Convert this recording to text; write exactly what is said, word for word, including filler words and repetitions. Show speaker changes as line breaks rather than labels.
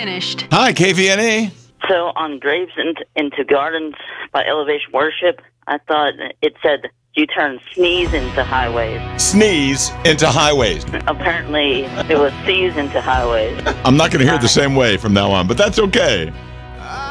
finished.
Hi, K V N E.
So on Graves into, into Gardens by Elevation Worship, I thought it said you turn sneeze into highways.
Sneeze into highways.
Apparently, it was seize into highways.
I'm not going to hear it the same way from now on, but that's okay.